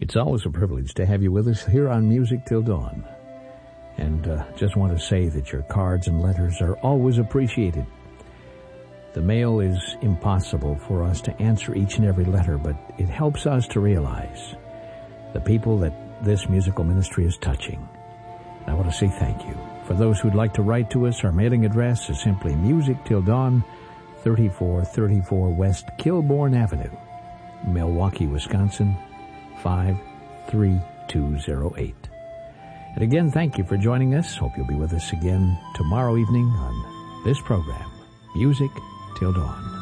It's always a privilege to have you with us here on Music Till Dawn. And just want to say that your cards and letters are always appreciated. The mail is impossible for us to answer each and every letter, but it helps us to realize the people that this musical ministry is touching. And I want to say thank you. For those who'd like to write to us, our mailing address is simply Music Till Dawn, 3434 West Kilbourne Avenue, Milwaukee, Wisconsin, 53208. And again, thank you for joining us. Hope you'll be with us again tomorrow evening on this program, Music Till Dawn.